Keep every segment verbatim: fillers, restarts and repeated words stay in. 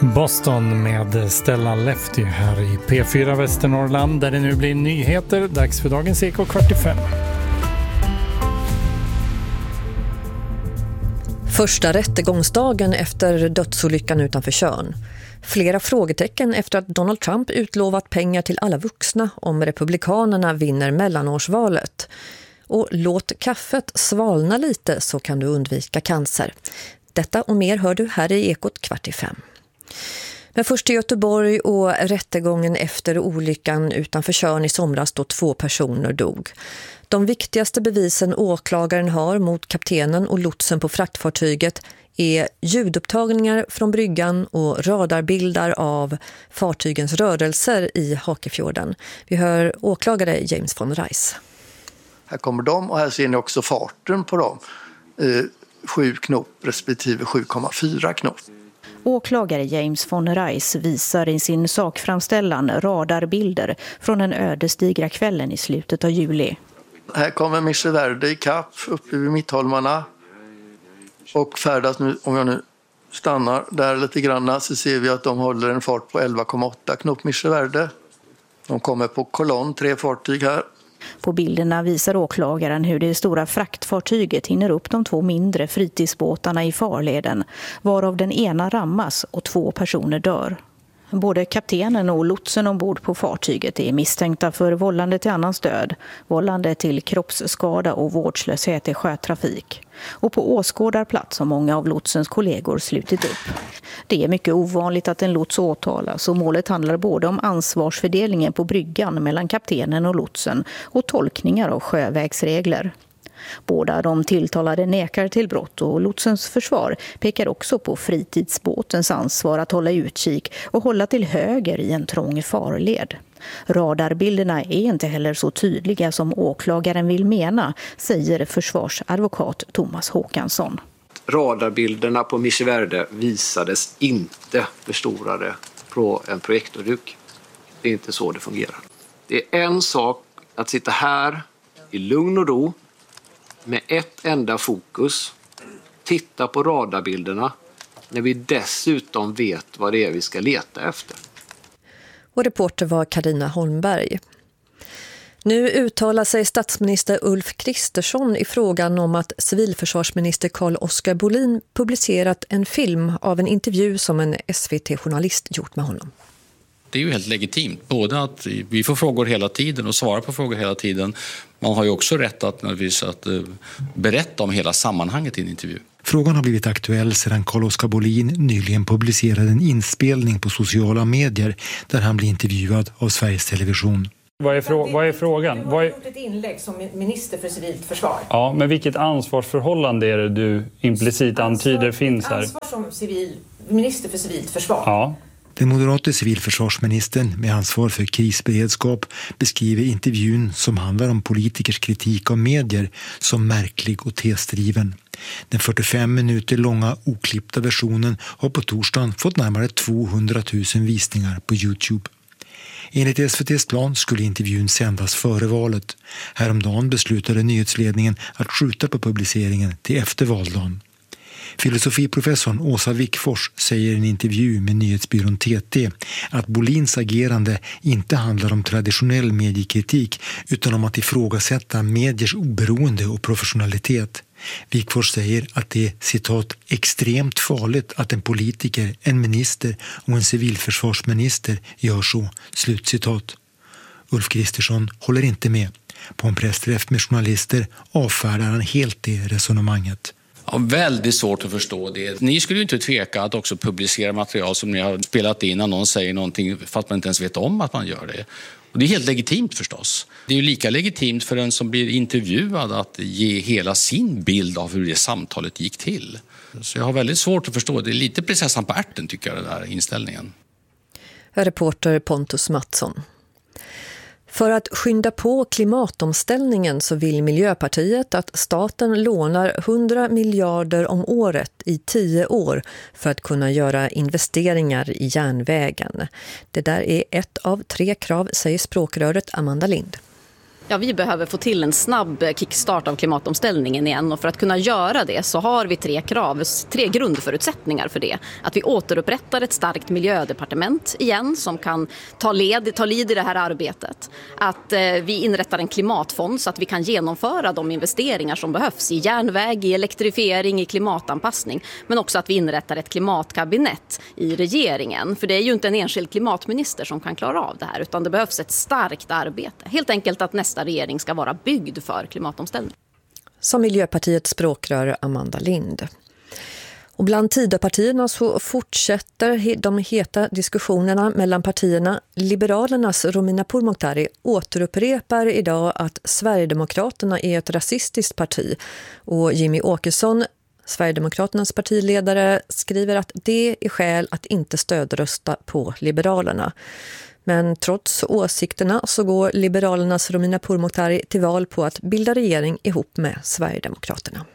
Boston med Stellan Lefty här i P fyra Västernorrland där det nu blir nyheter. Dags för dagens Eko kvart i fem. Första rättegångsdagen efter dödsolyckan utanför Tjörn. Flera frågetecken efter att Donald Trump utlovat pengar till alla vuxna om republikanerna vinner mellanårsvalet. Och låt kaffet svalna lite så kan du undvika cancer. Detta och mer hör du här i Ekot kvart i fem. Men först till Göteborg och rättegången efter olyckan utanför Tjörn i somras då två personer dog. De viktigaste bevisen åklagaren har mot kaptenen och lotsen på fraktfartyget är ljudupptagningar från bryggan och radarbilder av fartygens rörelser i Hakefjorden. Vi hör åklagare James von Reis. Här kommer de och här ser ni också farten på dem. Eh, sju knop respektive sju komma fyra knop. Åklagare James von Reis visar i sin sakframställan radarbilder från den ödesdigra kvällen i slutet av juli. Här kommer Michel Verde i kapp uppe vid Mittholmarna och färdas nu, om jag nu stannar där lite grann så ser vi att de håller en fart på elva komma åtta knop Michel Verde. De kommer på kolonn, tre fartyg här. På bilderna visar åklagaren hur det stora fraktfartyget hinner upp de två mindre fritidsbåtarna i farleden, varav den ena rammas och två personer dör. Både kaptenen och lotsen ombord på fartyget är misstänkta för vållande till annans död, vållande till kroppsskada och vårdslöshet i sjötrafik. Och på åskådarplats har många av lotsens kollegor slutit upp. Det är mycket ovanligt att en lots åtalas och målet handlar både om ansvarsfördelningen på bryggan mellan kaptenen och lotsen och tolkningar av sjövägsregler. Båda de tilltalade nekar till brott och lotsens försvar pekar också på fritidsbåtens ansvar att hålla utkik och hålla till höger i en trång farled. Radarbilderna är inte heller så tydliga som åklagaren vill mena, säger försvarsadvokat Thomas Håkansson. Radarbilderna på Michel Verde visades inte förstorade på en projektorduk. Det är inte så det fungerar. Det är en sak att sitta här i lugn och ro med ett enda fokus, titta på radarbilderna när vi dessutom vet vad det är vi ska leta efter. Och reporter var Carina Holmberg. Nu uttalar sig statsminister Ulf Kristersson i frågan om att civilförsvarsminister Carl-Oskar Bolin publicerat en film av en intervju som en S V T-journalist gjort med honom. Det är ju helt legitimt, både att vi får frågor hela tiden och svara på frågor hela tiden. Man har ju också rätt att, att berätta om hela sammanhanget i en intervju. Frågan har blivit aktuell sedan Carl-Oskar Bolin nyligen publicerade en inspelning på sociala medier där han blir intervjuad av Sveriges Television. Vad är, frå- vad är frågan? Du har gjort ett inlägg som minister för civilt försvar. Ja, men vilket ansvarsförhållande är det du implicit antyder finns här? Ansvar som civil, minister för civilt försvar. Ja. Den moderata civilförsvarsministern med ansvar för krisberedskap beskriver intervjun som handlar om politikers kritik av medier som märklig och tesdriven. Den fyrtiofem minuter långa oklippta versionen har på torsdagen fått närmare tvåhundratusen visningar på YouTube. Enligt S V T:s plan skulle intervjun sändas före valet. Häromdagen beslutade nyhetsledningen att skjuta på publiceringen till efter valdagen. Filosofiprofessorn Åsa Wickfors säger i en intervju med nyhetsbyrån T T att Bolins agerande inte handlar om traditionell mediekritik utan om att ifrågasätta mediers oberoende och professionalitet. Wickfors säger att det är citat extremt farligt att en politiker, en minister och en civilförsvarsminister gör så, slutcitat. Ulf Kristersson håller inte med. På en pressträff med journalister avfärdar han helt det resonemanget. Ja, väldigt svårt att förstå det. Ni skulle ju inte tveka att också publicera material som ni har spelat in när någon säger någonting fast man inte ens vet om att man gör det. Och det är helt legitimt förstås. Det är ju lika legitimt för den som blir intervjuad att ge hela sin bild av hur det samtalet gick till. Så jag har väldigt svårt att förstå. Det är lite prinsessan på ärten tycker jag, den där inställningen. Reporter Pontus Mattsson. För att skynda på klimatomställningen så vill Miljöpartiet att staten lånar hundra miljarder om året i tio år för att kunna göra investeringar i järnvägen. Det där är ett av tre krav, säger språkröret Amanda Lind. Ja, vi behöver få till en snabb kickstart av klimatomställningen igen, och för att kunna göra det så har vi tre krav, tre grundförutsättningar för det. Att vi återupprättar ett starkt miljödepartement igen som kan ta led, ta led i det här arbetet. Att eh, vi inrättar en klimatfond så att vi kan genomföra de investeringar som behövs i järnväg, i elektrifiering, i klimatanpassning. Men också att vi inrättar ett klimatkabinett i regeringen. För det är ju inte en enskild klimatminister som kan klara av det här, utan det behövs ett starkt arbete. Helt enkelt att nästa regering ska vara byggd för klimatomställning. Som Miljöpartiets språkrör Amanda Lind. Och bland Tidöpartierna så fortsätter de heta diskussionerna mellan partierna. Liberalernas Romina Pourmokhtari återupprepar idag att Sverigedemokraterna är ett rasistiskt parti. Och Jimmy Åkesson, Sverigedemokraternas partiledare, skriver att det är skäl att inte stödrösta på Liberalerna. Men trots åsikterna så går Liberalernas Romina Pourmokhtari till val på att bilda regering ihop med Sverigedemokraterna.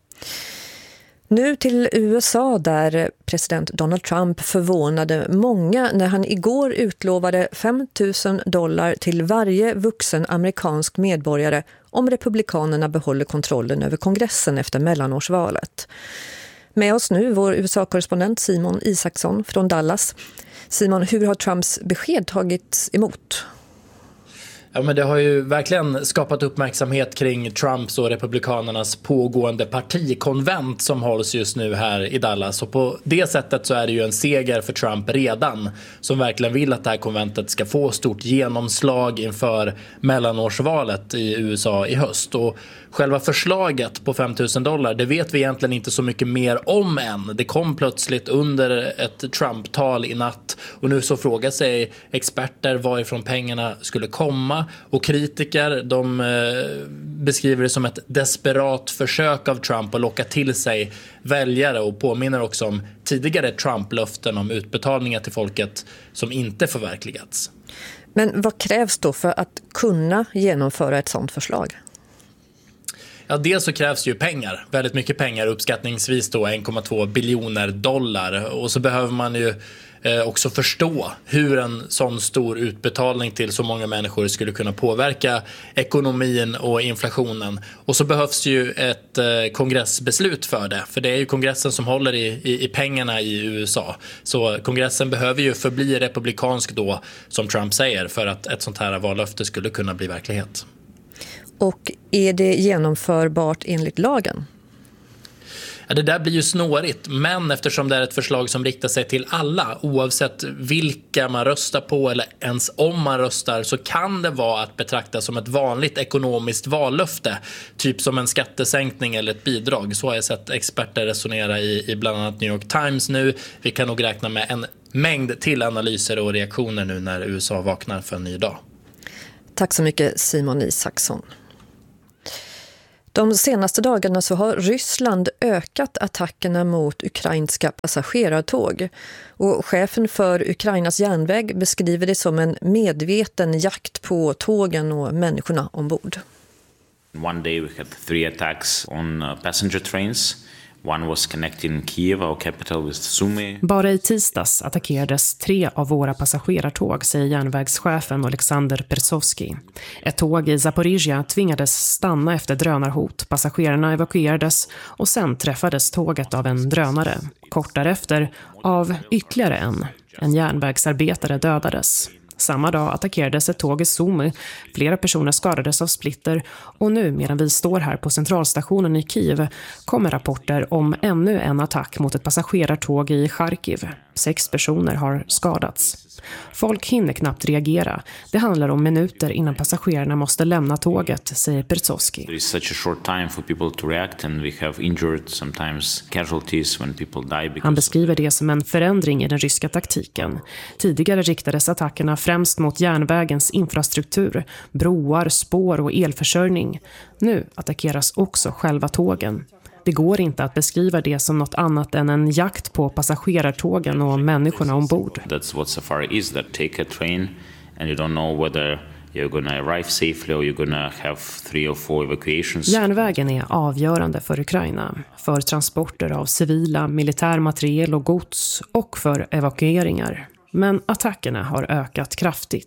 Nu till U S A, där president Donald Trump förvånade många när han igår utlovade fem tusen dollar till varje vuxen amerikansk medborgare om republikanerna behåller kontrollen över kongressen efter mellanårsvalet. Med oss nu vår U S A-korrespondent Simon Isaksson från Dallas. Simon, hur har Trumps besked tagits emot? Ja, men det har ju verkligen skapat uppmärksamhet kring Trumps och republikanernas pågående partikonvent som hålls just nu här i Dallas. Och på det sättet så är det ju en seger för Trump redan, som verkligen vill att det här konventet ska få stort genomslag inför mellanårsvalet i U S A i höst. Och själva förslaget på fem tusen dollar, det vet vi egentligen inte så mycket mer om än. Det kom plötsligt under ett Trump-tal i natt, och nu så frågar sig experter varifrån pengarna skulle komma. Och kritiker, de eh, beskriver det som ett desperat försök av Trump att locka till sig väljare, och påminner också om tidigare Trump-löften om utbetalningar till folket som inte förverkligats. Men vad krävs då för att kunna genomföra ett sådant förslag? Ja, dels så krävs ju pengar, väldigt mycket pengar, uppskattningsvis då en komma två biljoner dollar. Och så behöver man ju eh, också förstå hur en sån stor utbetalning till så många människor skulle kunna påverka ekonomin och inflationen. Och så behövs ju ett eh, kongressbeslut för det, för det är ju kongressen som håller i, i, i pengarna i U S A. Så kongressen behöver ju förbli republikansk då, som Trump säger, för att ett sånt här vallöfte skulle kunna bli verklighet. Och är det genomförbart enligt lagen? Ja, det där blir ju snårigt, men eftersom det är ett förslag som riktar sig till alla, oavsett vilka man röstar på eller ens om man röstar, så kan det vara att betrakta som ett vanligt ekonomiskt vallöfte, typ som en skattesänkning eller ett bidrag. Så har jag sett experter resonera i, i bland annat New York Times nu. Vi kan nog räkna med en mängd till analyser och reaktioner nu när U S A vaknar för en ny dag. Tack så mycket Simon Isaksson. De senaste dagarna så har Ryssland ökat attackerna mot ukrainska passagerartåg. Och chefen för Ukrainas järnväg beskriver det som en medveten jakt på tågen och människorna ombord. One day we had three attacks on passenger trains. One was connecting Kiev, our capital, with Sumy. Bara i tisdags attackerades tre av våra passagerartåg, säger järnvägschefen Alexander Persovsky. Ett tåg i Zaporizjzja tvingades stanna efter drönarhot. Passagerarna evakuerades och sen träffades tåget av en drönare. Kort därefter av ytterligare en. En järnvägsarbetare dödades. Samma dag attackerades ett tåg i Sumy. Flera personer skadades av splitter, och nu medan vi står här på centralstationen i Kiev kommer rapporter om ännu en attack mot ett passagerartåg i Charkiv. Sex personer har skadats. Folk hinner knappt reagera. Det handlar om minuter innan passagerarna måste lämna tåget, säger Persovsky. There is such a short time for people to react, and we have injured sometimes casualties when people die. Han beskriver det som en förändring i den ryska taktiken. Tidigare riktades attackerna främst mot järnvägens infrastruktur, broar, spår och elförsörjning. Nu attackeras också själva tågen. Det går inte att beskriva det som något annat än en jakt på passagerartågen och människorna ombord. That's what safari is, that take a train and you don't know whether you're going to arrive safely or you're going to have three or four evacuations. Järnvägen är avgörande för Ukraina, för transporter av civila, militär materiel och gods och för evakueringar. Men attackerna har ökat kraftigt.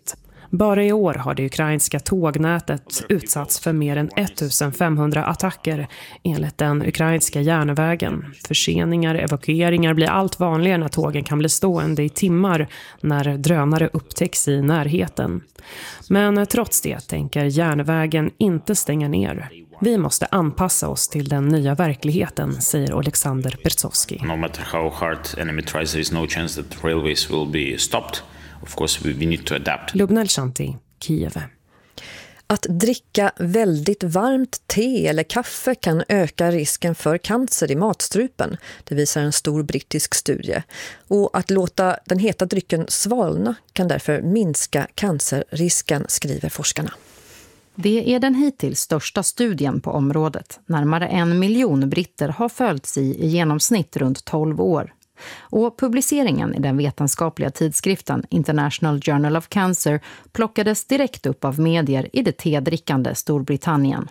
Bara i år har det ukrainska tågnätet utsatts för mer än femtonhundra attacker enligt den ukrainska järnvägen. Förseningar, evakueringar blir allt vanligare när tågen kan bli stående i timmar när drönare upptäcks i närheten. Men trots det tänker järnvägen inte stänga ner. Vi måste anpassa oss till den nya verkligheten, säger Alexander Persovsky. No matter how hard enemy tries, there is no chance that railways will be stopped. Of course, we need to adapt. Lubna Elshanti, Kiev. Att dricka väldigt varmt te eller kaffe kan öka risken för cancer i matstrupen. Det visar en stor brittisk studie. Och att låta den heta drycken svalna kan därför minska cancerrisken, skriver forskarna. Det är den hittills största studien på området. Närmare en miljon britter har följts i i genomsnitt runt tolv år. Och publiceringen i den vetenskapliga tidskriften International Journal of Cancer plockades direkt upp av medier i det tedrickande Storbritannien.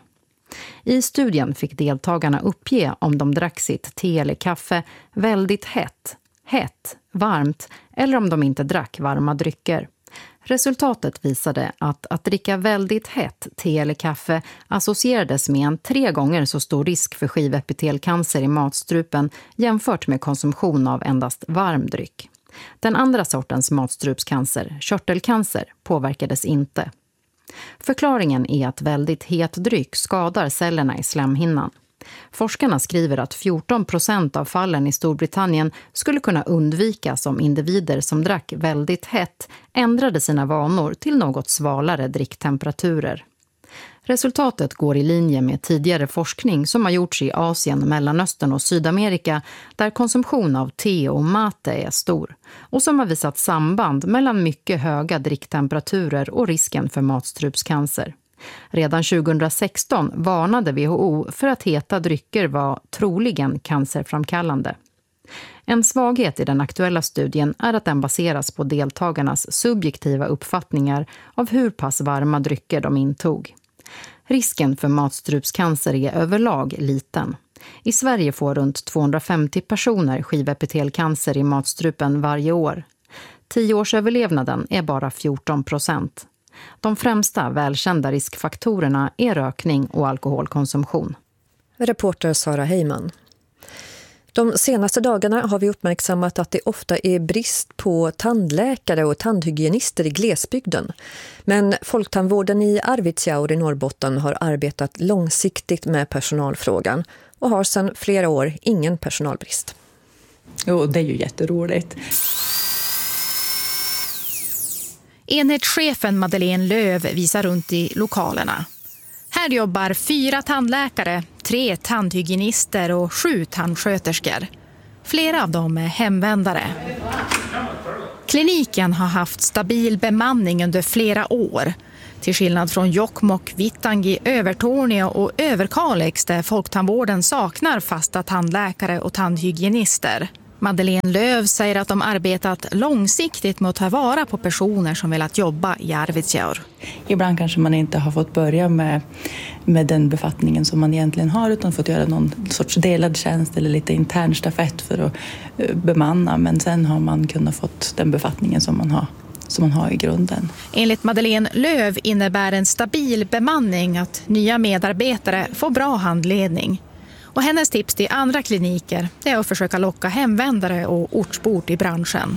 I studien fick deltagarna uppge om de drack sitt te eller kaffe väldigt hett, hett, varmt eller om de inte drack varma drycker. Resultatet visade att att dricka väldigt hett te eller kaffe associerades med en tre gånger så stor risk för skivepitelcancer i matstrupen jämfört med konsumtion av endast varm dryck. Den andra sortens matstrupscancer, körtelcancer, påverkades inte. Förklaringen är att väldigt het dryck skadar cellerna i slemhinnan. Forskarna skriver att fjorton procent av fallen i Storbritannien skulle kunna undvikas om individer som drack väldigt hett ändrade sina vanor till något svalare dricktemperaturer. Resultatet går i linje med tidigare forskning som har gjorts i Asien, Mellanöstern och Sydamerika där konsumtion av te och mate är stor och som har visat samband mellan mycket höga dricktemperaturer och risken för matstrupscancer. Redan tjugohundrasexton varnade W H O för att heta drycker var troligen cancerframkallande. En svaghet i den aktuella studien är att den baseras på deltagarnas subjektiva uppfattningar av hur pass varma drycker de intog. Risken för matstrupscancer är överlag liten. I Sverige får runt tvåhundrafemtio personer skivepitelcancer i matstrupen varje år. Tioårsöverlevnaden är bara fjorton procent. De främsta välkända riskfaktorerna är rökning och alkoholkonsumtion. Reporter Sara Heyman. De senaste dagarna har vi uppmärksammat att det ofta är brist på tandläkare och tandhygienister i glesbygden. Men Folktandvården i Arvidsjaur i Norrbotten har arbetat långsiktigt med personalfrågan och har sedan flera år ingen personalbrist. Jo, det är ju jätteroligt. Enhetschefen Madeleine Löv visar runt i lokalerna. Här jobbar fyra tandläkare, tre tandhygienister och sju tandsköterskor. Flera av dem är hemvändare. Kliniken har haft stabil bemanning under flera år. Till skillnad från Jokkmokk, Vittangi, Övertorneå och Överkalix där Folktandvården saknar fasta tandläkare och tandhygienister. Madeleine Löv säger att de arbetat långsiktigt med att ta vara på personer som velat jobba i Arvidsjaur. Ibland kanske man inte har fått börja med, med den befattningen som man egentligen har utan fått göra någon sorts delad tjänst eller lite intern stafett för att bemanna. Men sen har man kunnat fått den befattningen som man har. som man har i grunden. Enligt Madeleine Löv innebär en stabil bemanning att nya medarbetare får bra handledning. Och hennes tips till andra kliniker är att försöka locka hemvändare och ortsbor i branschen.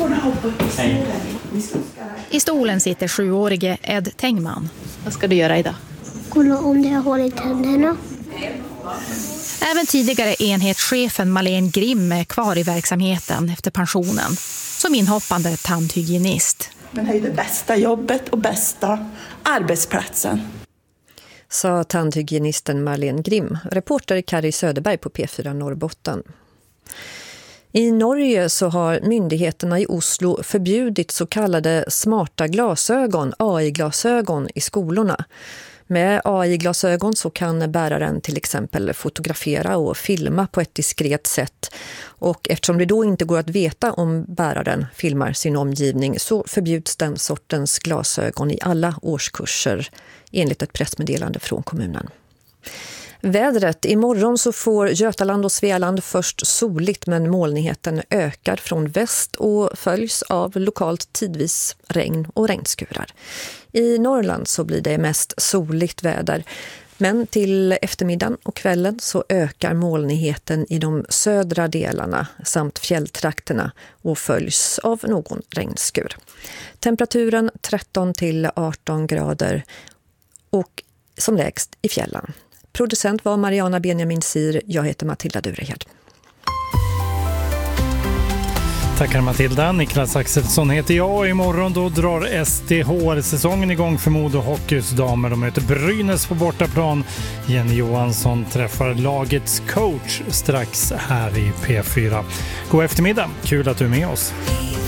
I stolen sitter sjuårige Ed Tengman. Vad ska du göra idag? Kolla om det har hål i tänderna. Även tidigare enhetschefen Malene Grimm är kvar i verksamheten efter pensionen som inhoppande tandhygienist. Men det är det bästa jobbet och bästa arbetsplatsen. Sa tandhygienisten Malene Grimm, reporter Kari Söderberg på P fyra Norrbotten. I Norge så har myndigheterna i Oslo förbjudit så kallade smarta glasögon, A I-glasögon, i skolorna. Med A I-glasögon så kan bäraren till exempel fotografera och filma på ett diskret sätt. Och eftersom det då inte går att veta om bäraren filmar sin omgivning så förbjuds den sortens glasögon i alla årskurser enligt ett pressmeddelande från kommunen. Vädret. Imorgon så får Götaland och Svealand först soligt, men molnigheten ökar från väst och följs av lokalt tidvis regn och regnskurar. I Norrland så blir det mest soligt väder. Men till eftermiddagen och kvällen så ökar molnigheten i de södra delarna samt fjälltrakterna och följs av någon regnskur. Temperaturen tretton till arton grader och som lägst i fjällen. Producent var Mariana Benjamin Sir. Jag heter Matilda Durehed. Tackar Matilda. Niklas Axelsson heter jag och imorgon då drar S D H R-säsongen igång för Modo Hockeys damer. De möter Brynäs på bortaplan. Jenny Johansson träffar lagets coach strax här i P fyra. God eftermiddag. Kul att du är med oss.